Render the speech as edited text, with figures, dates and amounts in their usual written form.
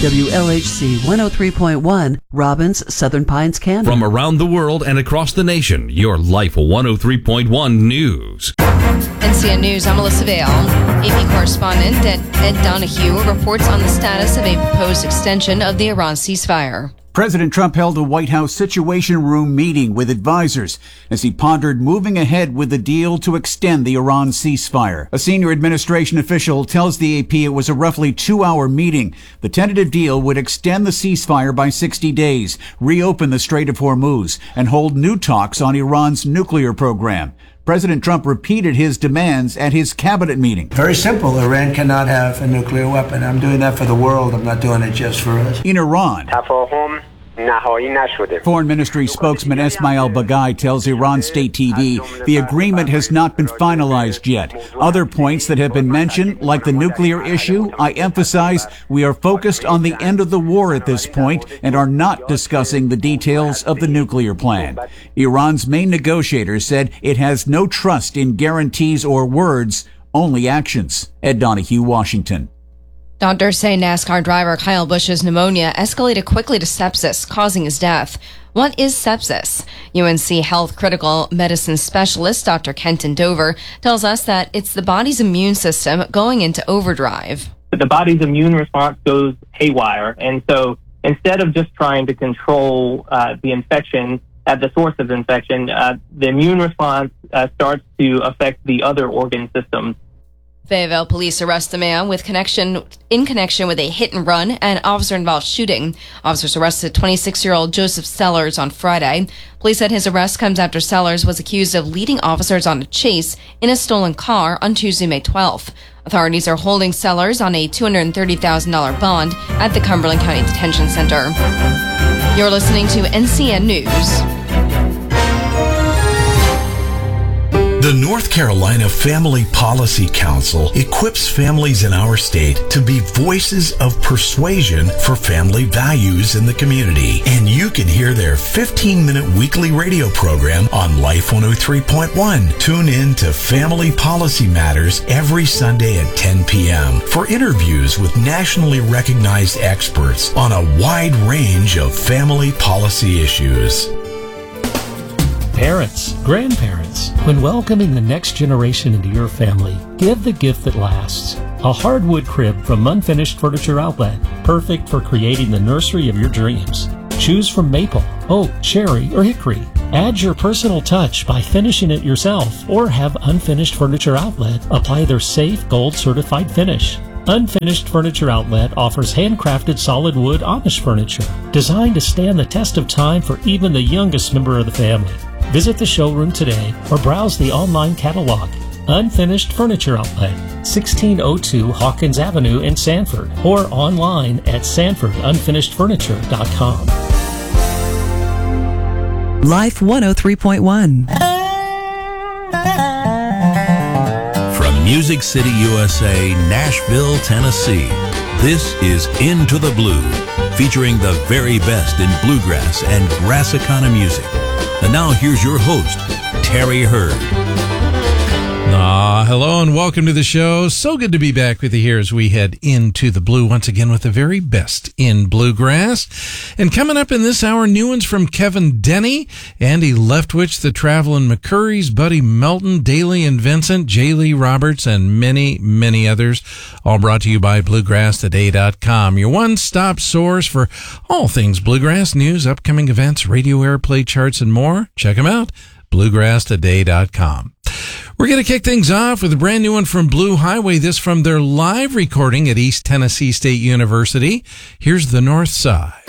WLHC 103.1, Robbins, Southern Pines, Canada. From around the world and across the nation, your Life 103.1 News. NCN News, I'm Melissa Vale. AP correspondent Ed Donahue reports on the status of a proposed extension of the Iran ceasefire. President Trump held a White House Situation Room meeting with advisors as he pondered moving ahead with the deal to extend the Iran ceasefire. A senior administration official tells the AP it was a roughly 2-hour meeting. The tentative deal would extend the ceasefire by 60 days, reopen the Strait of Hormuz, and hold new talks on Iran's nuclear program. President Trump repeated his demands at his cabinet meeting. Very simple. Iran cannot have a nuclear weapon. I'm doing that for the world. I'm not doing it just for us. In Iran, Foreign Ministry spokesman Esmail Baghaei tells Iran State TV the agreement has not been finalized yet. Other points that have been mentioned, like the nuclear issue, I emphasize we are focused on the end of the war at this point and are not discussing the details of the nuclear plan. Iran's main negotiator said it has no trust in guarantees or words, only actions. Ed Donahue, Washington. Doctors say NASCAR driver Kyle Busch's pneumonia escalated quickly to sepsis, causing his death. What is sepsis? UNC Health Critical Medicine Specialist Dr. Kenton Dover tells us that it's the body's immune system going into overdrive. The body's immune response goes haywire, and so instead of just trying to control the infection at the source of infection, the immune response starts to affect the other organ systems. Fayetteville police arrest a man in connection with a hit-and-run and officer-involved shooting. Officers arrested 26-year-old Joseph Sellers on Friday. Police said his arrest comes after Sellers was accused of leading officers on a chase in a stolen car on Tuesday, May 12th. Authorities are holding Sellers on a $230,000 bond at the Cumberland County Detention Center. You're listening to NCN News. The North Carolina Family Policy Council equips families in our state to be voices of persuasion for family values in the community. And you can hear their 15-minute weekly radio program on Life 103.1. Tune in to Family Policy Matters every Sunday at 10 p.m. for interviews with nationally recognized experts on a wide range of family policy issues. Parents, grandparents, when welcoming the next generation into your family, give the gift that lasts. A hardwood crib from Unfinished Furniture Outlet, perfect for creating the nursery of your dreams. Choose from maple, oak, cherry, or hickory. Add your personal touch by finishing it yourself, or have Unfinished Furniture Outlet apply their safe gold certified finish. Unfinished Furniture Outlet offers handcrafted solid wood Amish furniture, designed to stand the test of time for even the youngest member of the family. Visit the showroom today or browse the online catalog. Unfinished Furniture Outlet, 1602 Hawkins Avenue in Sanford, or online at sanfordunfinishedfurniture.com. Life 103.1. From Music City, USA, Nashville, Tennessee, this is Into the Blue, featuring the very best in bluegrass and Grassicana music. And now here's your host, Terry Hurd. Hello and welcome to the show. So good to be back with you here as we head into the blue once again with the very best in bluegrass. And coming up in this hour, new ones from Kevin Denny, Andy Leftwich, The Travelin' McCurries, Buddy Melton, Daly and Vincent, J. Lee Roberts, and many, many others. All brought to you by BluegrassToday.com, your one-stop source for all things bluegrass, news, upcoming events, radio airplay charts, and more. Check them out, BluegrassToday.com. We're going to kick things off with a brand new one from Blue Highway, this from their live recording at East Tennessee State University. Here's The North Side.